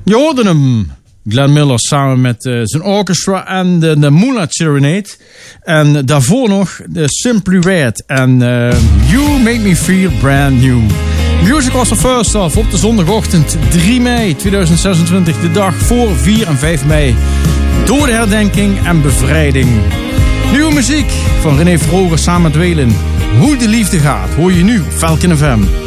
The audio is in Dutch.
Je hoorde hem, Glenn Miller, samen met zijn orchestra en de Moonlight Serenade. En daarvoor nog de Simply Red en You Make Me Feel Brand New. Music was the first off op de zondagochtend 3 mei 2026, de dag voor 4 en 5 mei. Door de herdenking en bevrijding. Nieuwe muziek van René Vroger samen met Waylon. Hoe de liefde gaat, hoor je nu op Falcon FM.